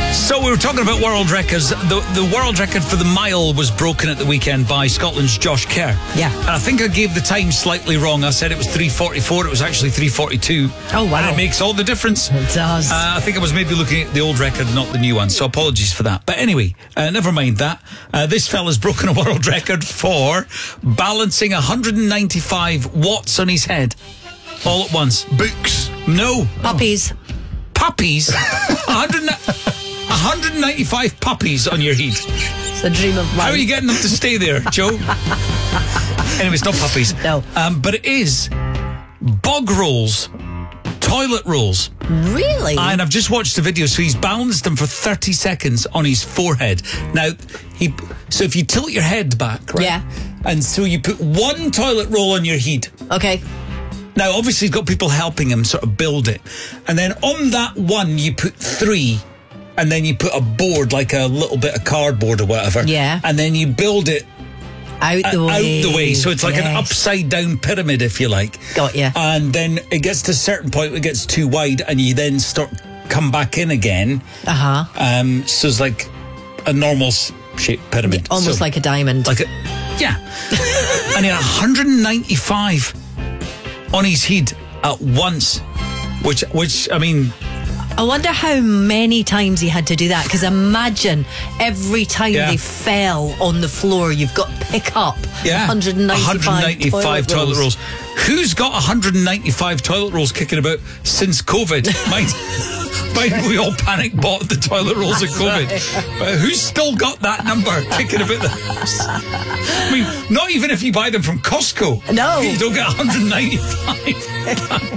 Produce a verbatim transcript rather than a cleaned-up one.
So we were talking about world records. The the world record for the mile was broken at the weekend by Scotland's Josh Kerr. Yeah. And I think I gave the time slightly wrong. I said it was three forty-four. It was actually three forty-two. Oh, wow. And it makes all the difference. It does. Uh, I think I was maybe looking at the old record, not the new one. So apologies for that. But anyway, uh, never mind that. Uh, this fella's broken a world record for balancing one hundred ninety-five watts on his head all at once. Books. No. Puppies. Puppies? one hundred, one hundred ninety-five puppies on your head. It's a dream of mine. How are you getting them to stay there, Joe? Anyway, it's not puppies. No. Um, but it is bog rolls, toilet rolls. Really? And I've just watched the video, so he's balanced them for thirty seconds on his forehead. Now, he so if you tilt your head back, right? Yeah. And so you put one toilet roll on your head. Okay. Now, obviously, he's got people helping him sort of build it. And then on that one, you put three. And then you put a board, like a little bit of cardboard or whatever. Yeah. And then you build it Out the uh, way. out the way. So it's like an Yes. upside-down pyramid, if you like. Got ya. And then it gets to a certain point, it gets too wide, and you then start come back in again. Uh-huh. Um, so it's like a normal shaped pyramid. Almost So, like a diamond. like a yeah. And he had one hundred ninety-five on his head at once, which which I mean, I wonder how many times he had to do that, because imagine every time Yeah. they fell on the floor, you've got to pick up yeah, one hundred ninety-five, one hundred ninety-five toilet, toilet rolls. Who's got one hundred ninety-five toilet rolls kicking about since COVID? Mind, mind we all panic bought the toilet rolls of COVID. But who's still got that number kicking about the house? I mean, not even if you buy them from Costco. No. You don't get one hundred ninety-five.